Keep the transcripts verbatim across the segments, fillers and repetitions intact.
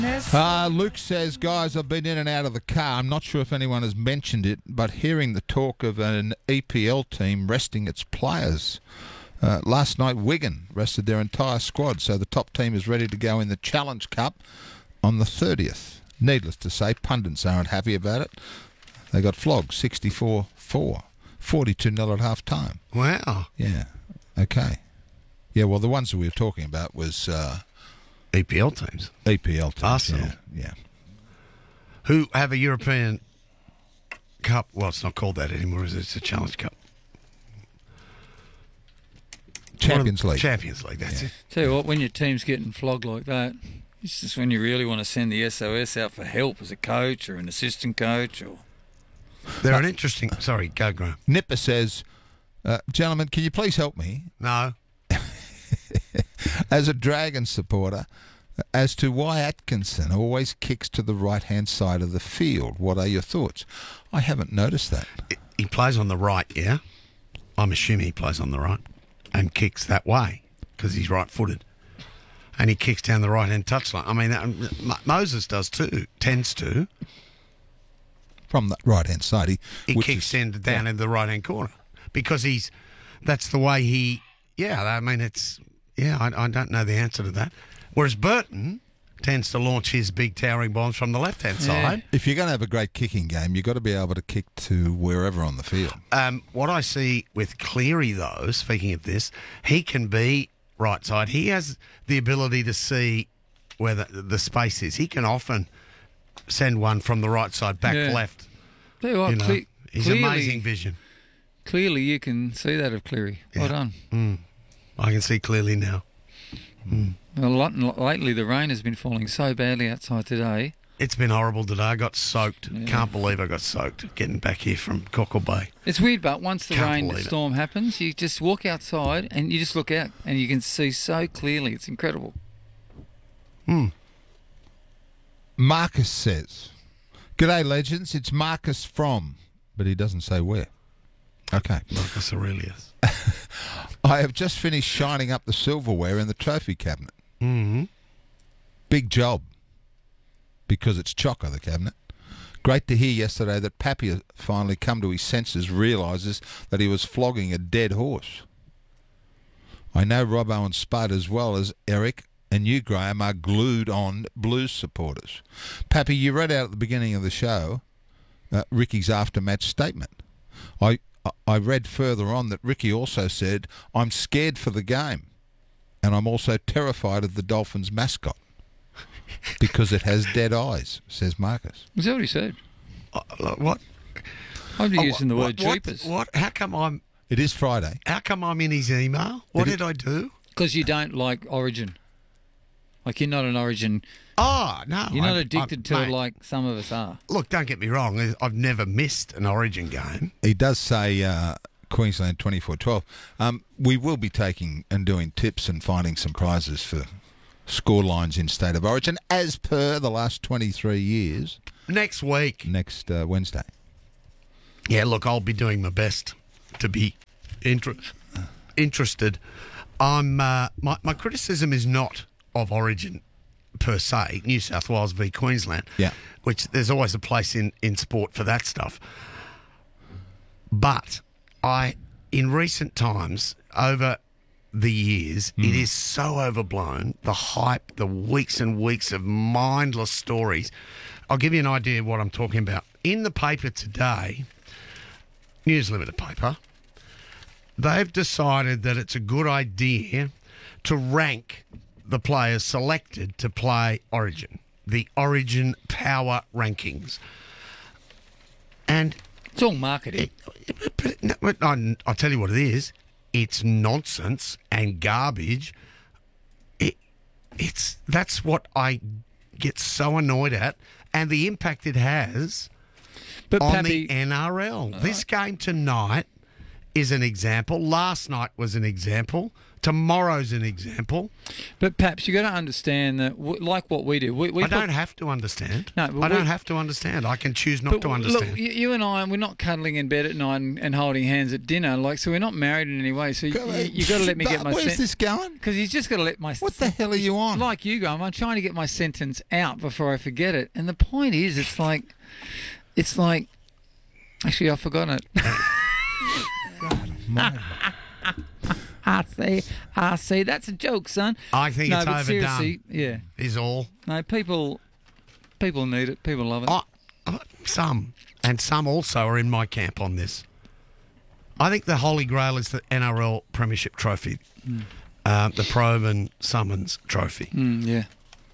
Uh, Luke says, guys, I've been in and out of the car. I'm not sure if anyone has mentioned it, but hearing the talk of an E P L team resting its players. Uh, last night, Wigan rested their entire squad, so the top team is ready to go in the Challenge Cup on the thirtieth. Needless to say, pundits aren't happy about it. They got flogged sixty-four four, forty-two nil at half-time. Wow. Yeah, okay. Yeah, well, the ones that we were talking about was... Uh, E P L teams. E P L teams, Arsenal. yeah, yeah. Who have a European Cup. Well, it's not called that anymore, is it? It's a Challenge Cup. Champions League. Champions League, that's Yeah. it. Tell you what, when your team's getting flogged like that, it's just when you really want to send the S O S out for help as a coach or an assistant coach. Or They're an interesting... Sorry, go, Graham. Nipper says, uh, gentlemen, can you please help me, No. as a Dragon supporter, as to why Atkinson always kicks to the right-hand side of the field? What are your thoughts? I haven't noticed that. He plays on the right, yeah? I'm assuming he plays on the right and kicks that way because he's right-footed. And he kicks down the right-hand touchline. I mean, that, M- Moses does too, tends to. From the right-hand side. He, He which kicks is- in down yeah. in the right-hand corner because he's... That's the way he... Yeah, I mean, it's... Yeah, I, I don't know the answer to that. Whereas Burton tends to launch his big towering bombs from the left-hand Yeah. side. If you're going to have a great kicking game, you've got to be able to kick to wherever on the field. Um, what I see with Cleary, though, speaking of this, he can be right side. He has the ability to see where the, the space is. He can often send one from the right side back Yeah. left. tell you what, You know, cle- he's clearly, amazing vision. Clearly, you can see that of Cleary. Well Yeah. done. Mm. I can see clearly now. Mm. A lot, lately, the rain has been falling so badly outside today. It's been horrible today. I got soaked. Yeah. Can't believe I got soaked getting back here from Cockle Bay. It's weird, but once the Can't rain believe it. storm happens, you just walk outside and you just look out and you can see so clearly. It's incredible. Mm. Marcus says, G'day, legends. It's Marcus from, but he doesn't say where. Okay. Marcus Aurelius. I have just finished shining up the silverware in the trophy cabinet. Mm-hmm. Big job. Because it's chocker, the cabinet. Great to hear yesterday that Pappy has finally come to his senses, realises that he was flogging a dead horse. I know Robbo and Spud, as well as Eric and you, Graham, are glued on Blues supporters. Pappy, you read out at the beginning of the show uh, Ricky's after-match statement. I I read further on that Ricky also said, I'm scared for the game and I'm also terrified of the Dolphins mascot because it has dead eyes, says Marcus. Is that what he said? Uh, what? I'd be Oh, using the what- word what, jeepers. What? How come I'm... It is Friday. How come I'm in his email? What Did did I do? Because you don't like Origin. Like, you're not an Origin. Oh, no. You're not I- addicted I- to it mate, like some of us are. Look, don't get me wrong. I've never missed an Origin game. He does say uh, Queensland twenty-four twelve. Um, we will be taking and doing tips and finding some prizes for score lines in State of Origin, as per the last twenty-three years, Next week. next uh, Wednesday. Yeah, look, I'll be doing my best to be inter- interested. I'm uh, my, my criticism is not of Origin per se, New South Wales v Queensland, Yeah. which there's always a place in, in sport for that stuff. But I, in recent times, over the years, it is so overblown, the hype, the weeks and weeks of mindless stories. I'll give you an idea of what I'm talking about. In the paper today, News Limited paper, they've decided that it's a good idea to rank the players selected to play Origin, the Origin Power Rankings. And It's all marketing. it, but, no, but I- I'll tell you what it is. It's nonsense and garbage. It, it's that's what I get so annoyed at, and the impact it has But on Pappy, the N R L. This game tonight is an example. Last night was an example. Tomorrow's an example. But perhaps you got to understand that, w- like what we do, we, we I put- don't have to understand. No, but I don't we- have to understand. I can choose not But to w- understand. Look, you, you and I, we're not cuddling in bed at night and, and holding hands at dinner. Like, so we're not married in any way. So you, Go- you, got to let me get my. Where's this going? Because he's just got to let my. What the hell are you on? Like you, Graham, I'm trying to get my sentence out before I forget it. And the point is, it's like, it's like. Actually, I've forgotten it. I see, I see. That's a joke, son. I think no, it's but overdone. seriously, yeah. Is all. No, people, people need it. People love it. Oh, oh, some. And some also are in my camp on this. I think the Holy Grail is the N R L Premiership Trophy. Mm. Um, the Probe and Summons Trophy. Mm, yeah.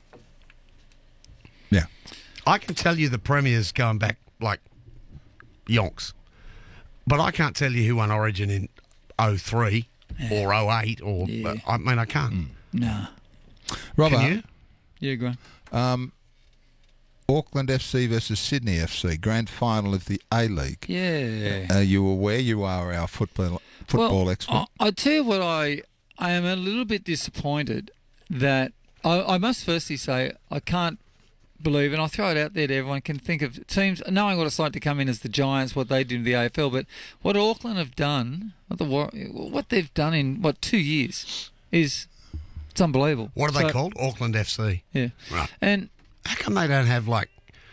Yeah. I can tell you the Premier's going back like yonks. But I can't tell you who won Origin in oh three or oh eight or... Yeah. I mean, I can't. Nah. Robert, Can you? Yeah, go on. um, Auckland F C versus Sydney F C, grand final of the A-League. Yeah. Are you aware you are our football football well, expert? I, I tell you what, I I am a little bit disappointed that I, I must firstly say I can't believe, and I'll throw it out there to everyone, can think of teams knowing what it's like to come in as the Giants, what they did in the A F L, but what Auckland have done, what the War- what they've done in what two years is it's unbelievable. What are they So- called? Auckland F C. Yeah, Right. and How come they don't have, like,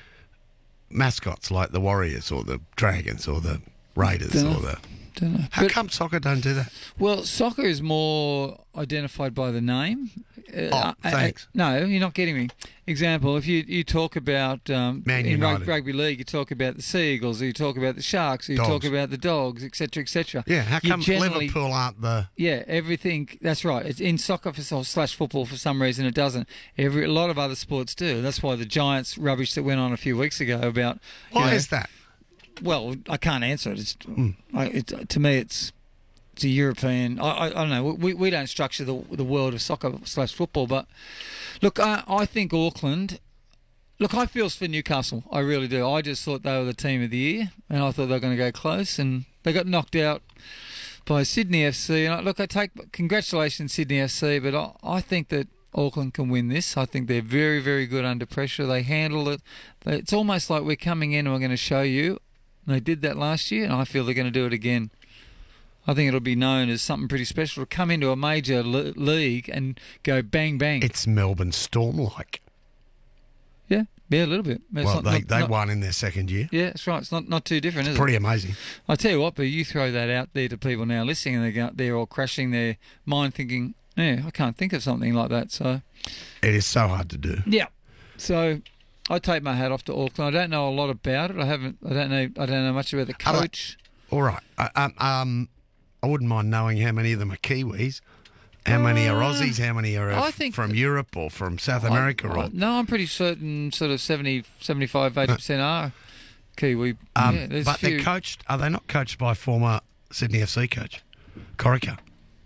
mascots like the Warriors or the Dragons or the Raiders Dunno. or the... don't know. How But- come soccer don't do that? Well, soccer is more identified by the name. Uh, Oh, I- I- thanks. no, you're not getting me. Example, if you, you talk about um, Man in rug- United. rugby league, you talk about the Seagulls, you talk about the Sharks, you Dogs. talk about the Dogs, et cetera, et cetera. Yeah, how You come generally- Liverpool aren't the... Yeah, everything. That's right. It's in soccer for, slash football for some reason it doesn't. Every a lot of other sports do. That's why the Giants rubbish that went on a few weeks ago about. you Why know, is that? Well, I can't answer it. It's, Mm. I, it to me, it's it's a European. I, I, I don't know. We we don't structure the the world of soccer slash football, but look, I, I think Auckland. Look, I feel for Newcastle. I really do. I just thought they were the team of the year, and I thought they were going to go close, and they got knocked out by Sydney F C. And I, look, I take congratulations Sydney F C, but I, I think that Auckland can win this. I think they're very, very good under pressure. They handle it. They, it's almost like we're coming in and we're going to show you. And they did that last year, and I feel they're going to do it again. I think it'll be known as something pretty special to come into a major le- league and go bang, bang. It's Melbourne Storm-like. yeah, yeah, a little bit. It's Well, not- they, not- they not- won in their second year. Yeah, that's right. It's not, not too different, is Pretty it? amazing. I tell you what, but you throw that out there to people now listening, and they go, they're all crashing their mind thinking, yeah, I can't think of something like that. So, It is so hard to do. yeah. So, I take my hat off to Auckland. I don't know a lot about it. I haven't. I don't know. I don't know much about the Are they- coach. All right. I, um, um, I wouldn't mind knowing how many of them are Kiwis, how many are Uh, Aussies, how many are uh, I think from that- Europe or from South America. I- or I- no, I'm pretty certain. Sort of seventy, seventy-five, eighty percent are Kiwi. um, yeah, there's but few. they're coached. Are they not coached by former Sydney F C coach Corica?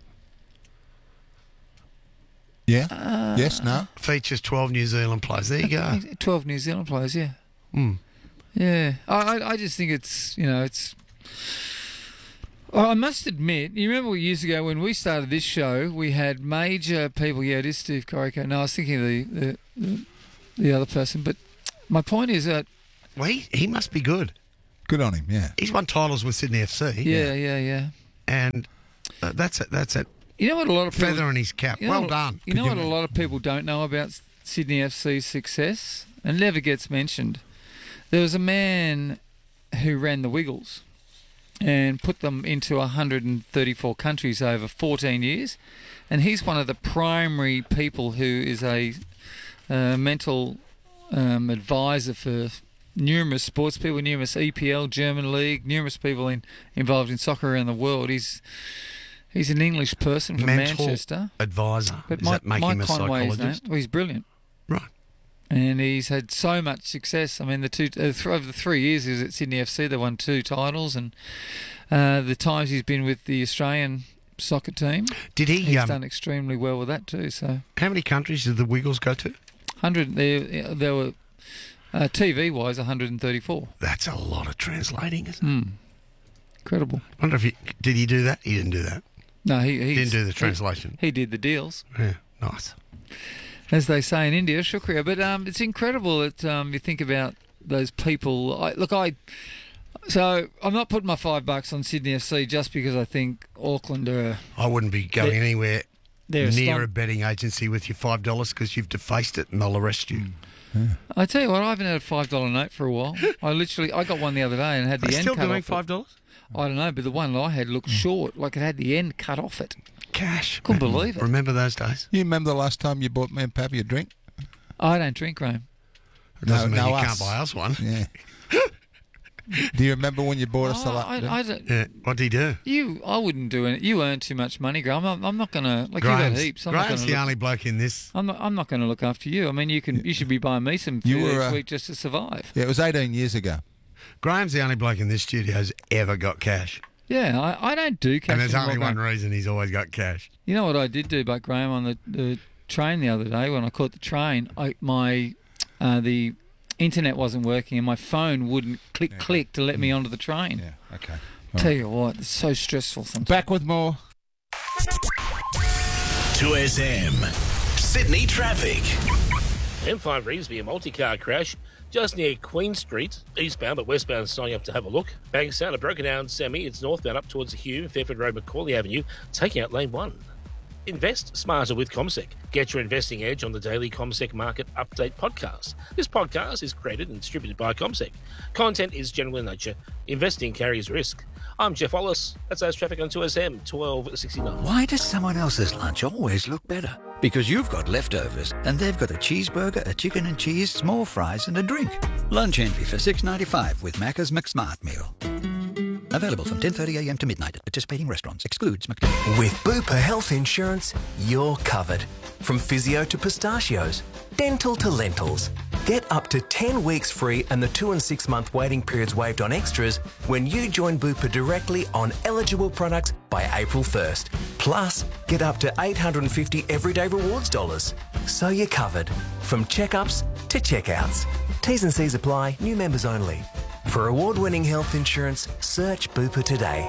Yeah. Uh, yes. No. Features twelve New Zealand players. There you go. Twelve New Zealand players. Yeah. Mm. Yeah, I, I I just think it's, you know, it's... I must admit, you remember years ago when we started this show, we had major people, yeah, it is Steve Corica. No, I was thinking of the, the, the, the other person, but my point is that, Well, he, he must be good. Good on him. Yeah. He's won titles with Sydney F C. yeah, yeah, yeah. And uh, that's it. That's it. You know what a lot of people... Feather in his cap. you know Well what- done. You know Good what a lot of people don't know about Sydney F C's success, and never gets mentioned? There was a man who ran the Wiggles and put them into one hundred thirty-four countries over fourteen years, and he's one of the primary people who is a uh, mental um, advisor for numerous sports people, numerous E P L, German League, numerous people in, involved in soccer around the world. He's he's an English person from Mental Manchester. advisor. But Does Mike, that make Mike him a Conway is named. psychologist? Well, he's brilliant. Right. And he's had so much success. I mean, the two uh, th- over the three years he was at Sydney F C, they won two titles, and uh, the times he's been with the Australian soccer team, Did he? he's Um, done extremely well with that too. So, how many countries did the Wiggles go to? hundred there there were uh, T V wise one hundred thirty-four. That's a lot of translating, isn't it? Hmm. Incredible. I wonder if he did he do that? He didn't do that. No, he, he Didn't do the translation. He, he did the deals, Yeah, nice. as they say in India. Shukriya. But um, it's incredible that um, you think about those people. I, look, I. So I'm not putting my five bucks on Sydney F C just because I think Auckland are. I wouldn't be going They're- anywhere They're near stom- a betting agency with your five dollars because you've defaced it and they'll arrest you. I tell you what, I haven't had a five dollar note for a while. I literally, I got one the other day and had the Are they end still cut doing off. five It. dollars? I don't know, but the one that I had looked short, like it had the end cut off it. Cash. Couldn't believe it. Remember those days? You remember the last time you bought me and Pappy a drink? I don't drink, Graham. It doesn't No, mean no, you us. can't buy us one. Yeah. Do you remember when you bought us the Oh, last? I, I don't, Yeah. What did he do? you, I wouldn't do it. You earn too much money, Graham. I'm, I'm not gonna like you got Graham's, heaps. I'm not Graham's gonna the look, only bloke in this. I'm not. I'm not going to look after you. I mean, you can. You should be buying me some You food were, each uh, week just to survive. Yeah, it was eighteen years ago. Graham's the only bloke in this studio who's ever got cash. Yeah, I, I don't do cash. And there's anymore, only one Graham. reason he's always got cash. You know what I did do, but Graham, on the, the train the other day when I caught the train, I, my uh, the internet wasn't working and my phone wouldn't click click to let me onto the train. Yeah. Okay. Tell you what, it's so stressful sometimes. Back with more. two S M. Sydney traffic. M five Reevesby, a multi-car crash just near Queen Street, eastbound but westbound signing up to have a look. Bankstown, a broken down semi, it's northbound up towards Hume, Fairford Road, Macaulay Avenue, taking out lane one. Invest smarter with CommSec. Get your investing edge on the daily CommSec Market Update podcast. This podcast is created and distributed by CommSec. Content is general in nature. Investing carries risk. I'm Jeff Wallace. That's our traffic on two S M twelve sixty-nine. Why does someone else's lunch always look better? Because you've got leftovers, and they've got a cheeseburger, a chicken and cheese, small fries, and a drink. Lunch envy for six ninety-five with Macca's McSmart Meal. Available from ten thirty a m to midnight at participating restaurants. Excludes McDonald's. With Bupa Health Insurance, you're covered. From physio to pistachios, dental to lentils. Get up to ten weeks free and the two and six month waiting periods waived on extras when you join Bupa directly on eligible products by April first. Plus, get up to eight hundred fifty everyday rewards dollars. So you're covered. From checkups to checkouts. T's and C's apply, new members only. For award-winning health insurance, search Bupa today.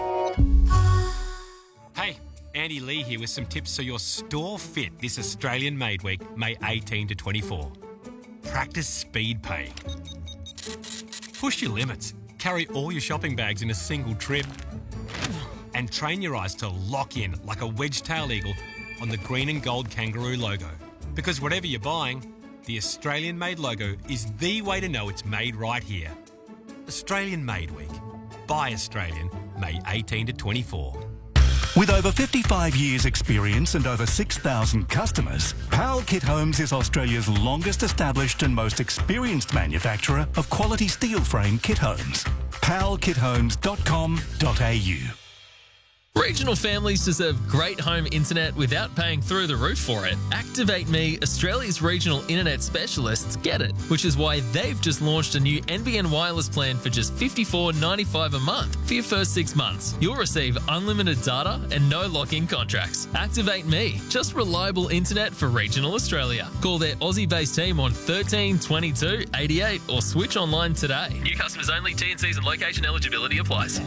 Hey, Andy Lee here with some tips so your store fit this Australian Made Week, May eighteenth to twenty-fourth. Practice speed pay. Push your limits. Carry all your shopping bags in a single trip. And train your eyes to lock in like a wedge-tailed eagle on the green and gold kangaroo logo. Because whatever you're buying, the Australian Made logo is the way to know it's made right here. Australian Made Week. Buy Australian, May eighteenth to twenty-fourth. With over fifty-five years experience and over six thousand customers, Powell Kit Homes is Australia's longest established and most experienced manufacturer of quality steel frame kit homes. powell kit homes dot com dot a u. Regional families deserve great home internet without paying through the roof for it. Activate Me, Australia's regional internet specialists, get it, which is why they've just launched a new N B N wireless plan for just fifty-four dollars ninety-five a month for your first six months. You'll receive unlimited data and no lock-in contracts. Activate Me, just reliable internet for regional Australia. Call their Aussie-based team on thirteen twenty-two eighty-eight or switch online today. New customers only. T and Cs and location eligibility applies.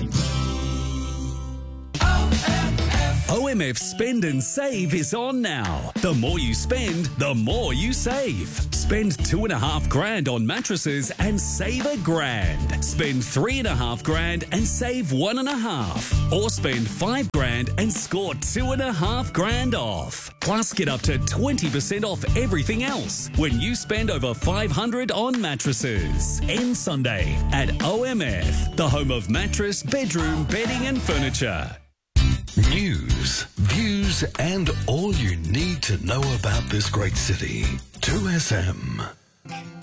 O M F Spend and Save is on now. The more you spend, the more you save. Spend two and a half grand on mattresses and save a grand. Spend three and a half grand and save one and a half. Or spend five grand and score two and a half grand off. Plus, get up to twenty percent off everything else when you spend over five hundred on mattresses. End Sunday at O M F, the home of mattress, bedroom, bedding and furniture. News, views, and all you need to know about this great city. two S M.